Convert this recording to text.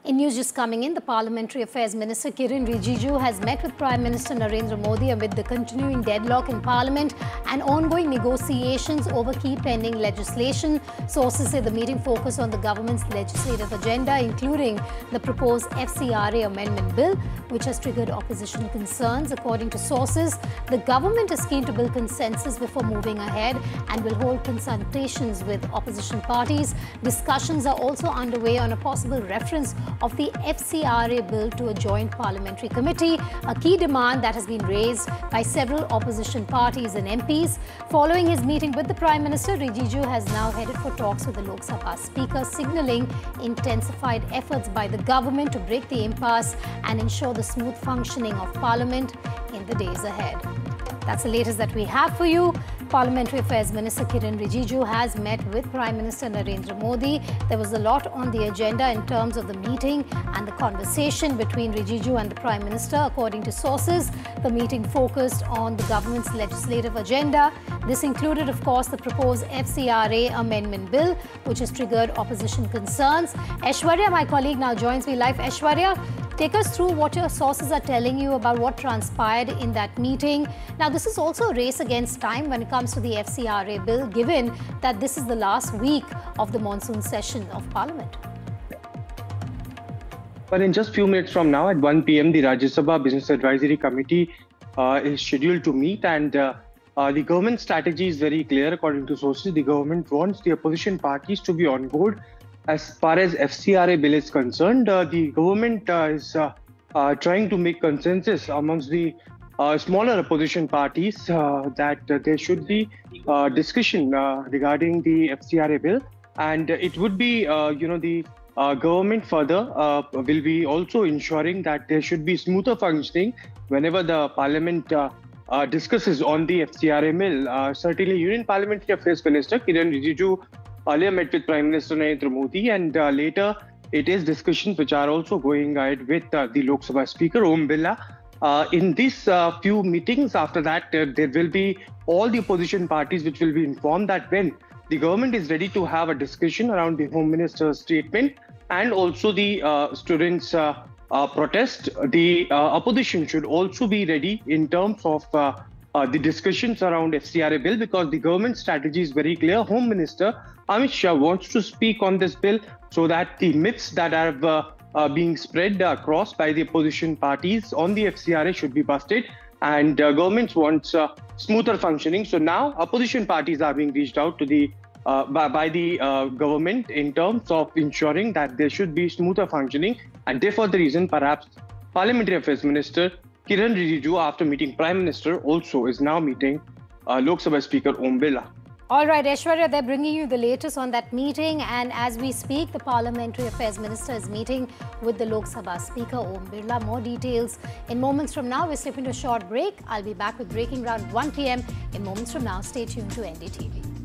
In news just coming in, the Parliamentary Affairs Minister Kiren Rijiju has met with Prime Minister Narendra Modi amid the continuing deadlock in Parliament and ongoing negotiations over key pending legislation. Sources say the meeting focused on the government's legislative agenda, including the proposed FCRA amendment bill, which has triggered opposition concerns. According to sources, the government is keen to build consensus before moving ahead and will hold consultations with opposition parties. Discussions are also underway on a possible reference of the FCRA bill to a joint parliamentary committee, a key demand that has been raised by several opposition parties and MPs. Following his meeting with the Prime Minister, Rijiju has now headed for talks with the Lok Sabha Speaker, signalling intensified efforts by the government to break the impasse and ensure the smooth functioning of Parliament in the days ahead. That's the latest that we have for you. Parliamentary Affairs Minister Kiren Rijiju has met with Prime Minister Narendra Modi. There was a lot on the agenda in terms of the meeting and the conversation between Rijiju and the Prime Minister. According to sources, the meeting focused on the government's legislative agenda. This included, of course, the proposed FCRA amendment bill, which has triggered opposition concerns. Aishwarya, my colleague, now joins me live. Aishwarya, take us through what your sources are telling you about what transpired in that meeting. Now, this is also a race against time when it comes to the FCRA bill, given that this is the last week of the monsoon session of Parliament. But in just a few minutes from now, at 1 p.m., the Rajya Sabha Business Advisory Committee is scheduled to meet, and the government strategy is very clear. According to sources, the government wants the opposition parties to be on board. As far as FCRA bill is concerned, the government is trying to make consensus amongst the smaller opposition parties that there should be discussion regarding the FCRA bill, and it would be, the government further will be also ensuring that there should be smoother functioning whenever the Parliament discusses on the FCRA bill. Certainly, Union Parliamentary Affairs Minister Kiren Rijiju earlier met with Prime Minister Narendra Modi, and later it is discussions which are also going ahead with the Lok Sabha Speaker Om Birla. In these few meetings after that, there will be all the opposition parties which will be informed that when the government is ready to have a discussion around the Home Minister's statement and also the students' protest, the opposition should also be ready in terms of the discussions around FCRA bill, because the government strategy is very clear. Home Minister Amit Shah wants to speak on this bill so that the myths that are being spread across by the opposition parties on the FCRA should be busted, and governments wants smoother functioning. So now opposition parties are being reached out to the by the government in terms of ensuring that there should be smoother functioning, and therefore the reason perhaps Parliamentary Affairs Minister Kiren Rijiju, after meeting Prime Minister, also is now meeting Lok Sabha Speaker Om Birla. All right, Aishwarya, they're bringing you the latest on that meeting. And as we speak, the Parliamentary Affairs Minister is meeting with the Lok Sabha Speaker Om Birla. More details in moments from now. We're slipping to a short break. I'll be back with Breaking Ground 1 p.m. in moments from now. Stay tuned to NDTV.